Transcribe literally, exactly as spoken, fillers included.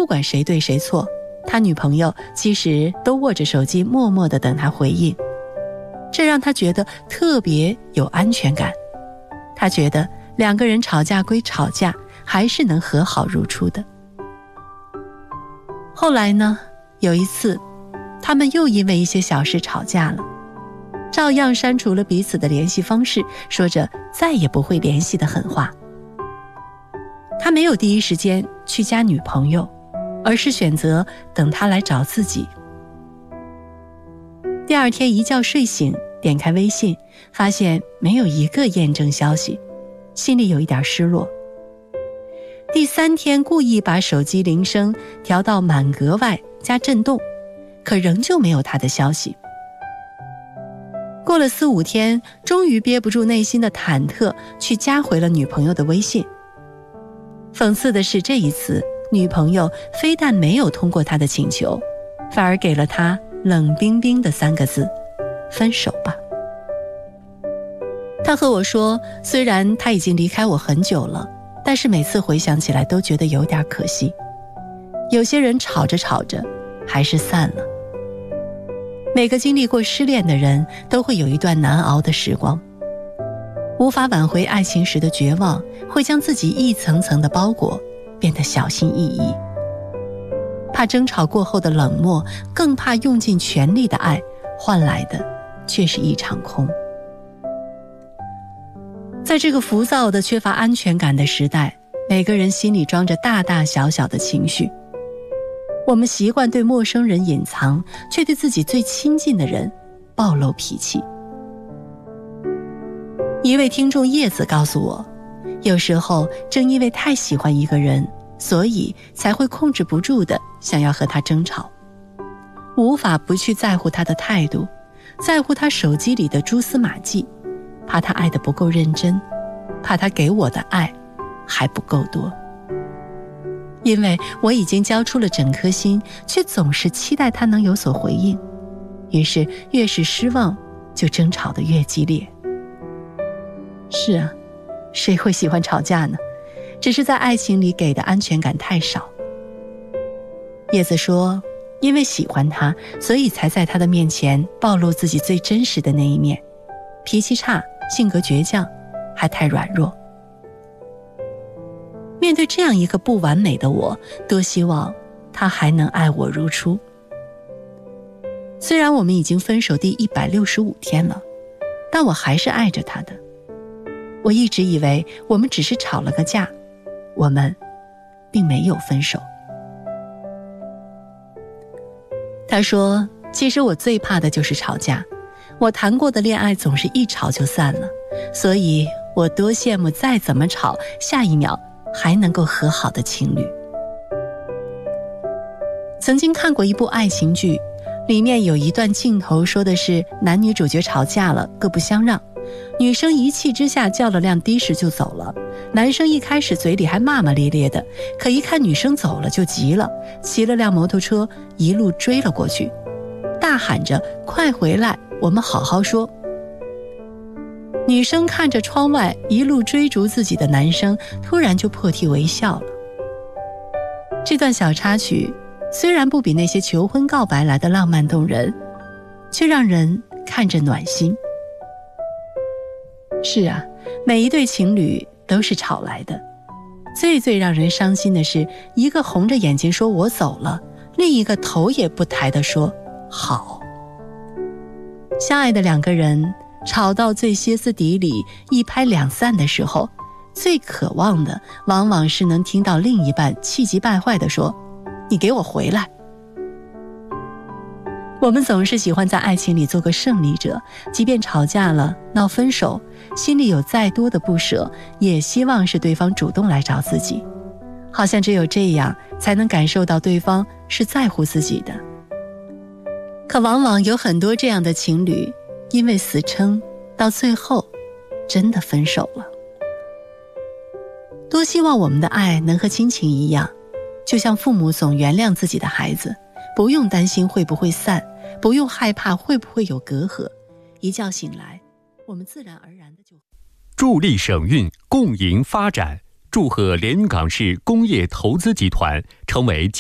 不管谁对谁错，他女朋友其实都握着手机默默地等他回应，这让他觉得特别有安全感。他觉得两个人吵架归吵架，还是能和好如初的。后来呢，有一次他们又因为一些小事吵架了，照样删除了彼此的联系方式，说着再也不会联系的狠话。他没有第一时间去加女朋友，而是选择等她来找自己。第二天一觉睡醒，点开微信，发现没有一个验证消息，心里有一点失落。第三天故意把手机铃声调到满格外加震动，可仍旧没有他的消息。过了四五天，终于憋不住内心的忐忑，去加回了女朋友的微信。讽刺的是，这一次女朋友非但没有通过他的请求，反而给了他冷冰冰的三个字：分手吧。他和我说，虽然他已经离开我很久了，但是每次回想起来都觉得有点可惜。有些人吵着吵着还是散了。每个经历过失恋的人都会有一段难熬的时光，无法挽回爱情时的绝望会将自己一层层的包裹，变得小心翼翼，怕争吵过后的冷漠，更怕用尽全力的爱换来的却是一场空。在这个浮躁的缺乏安全感的时代，每个人心里装着大大小小的情绪。我们习惯对陌生人隐藏，却对自己最亲近的人暴露脾气。一位听众叶子告诉我，有时候正因为太喜欢一个人，所以才会控制不住的想要和他争吵，无法不去在乎他的态度，在乎他手机里的蛛丝马迹，怕他爱得不够认真，怕他给我的爱还不够多。因为我已经交出了整颗心，却总是期待他能有所回应，于是越是失望，就争吵得越激烈。是啊，谁会喜欢吵架呢？只是在爱情里给的安全感太少。叶子说，因为喜欢他，所以才在他的面前暴露自己最真实的那一面，脾气差，性格倔强，还太软弱。面对这样一个不完美的我，多希望他还能爱我如初。虽然我们已经分手第一百六十五天了，但我还是爱着他的。我一直以为我们只是吵了个架，我们并没有分手。他说，其实我最怕的就是吵架，我谈过的恋爱总是一吵就散了，所以我多羡慕再怎么吵，下一秒还能够和好的情侣。曾经看过一部爱情剧，里面有一段镜头说的是男女主角吵架了，各不相让，女生一气之下叫了辆的士就走了，男生一开始嘴里还骂骂咧咧的，可一看女生走了就急了，骑了辆摩托车一路追了过去，大喊着快回来，我们好好说。女生看着窗外一路追逐自己的男生，突然就破涕为笑了。这段小插曲虽然不比那些求婚告白来的浪漫动人，却让人看着暖心。是啊，每一对情侣都是吵来的，最最让人伤心的是，一个红着眼睛说我走了，另一个头也不抬地说好。相爱的两个人吵到最歇斯底里，一拍两散的时候，最渴望的往往是能听到另一半气急败坏地说，你给我回来。我们总是喜欢在爱情里做个胜利者，即便吵架了，闹分手，心里有再多的不舍，也希望是对方主动来找自己，好像只有这样才能感受到对方是在乎自己的。可往往有很多这样的情侣，因为死撑，到最后真的分手了。多希望我们的爱能和亲情一样，就像父母总原谅自己的孩子，不用担心会不会散，不用害怕会不会有隔阂，一觉醒来，我们自然而然的就助力省运，共赢发展。祝贺连云港市工业投资集团成为